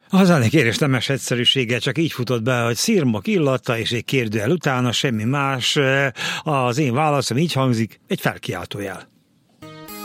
A zenekérés nemes egyszerűsége csak így futott be, hogy szirmok illata és egy kérdőjel utána semmi más. Az én válaszom így hangzik, egy felkiáltójel.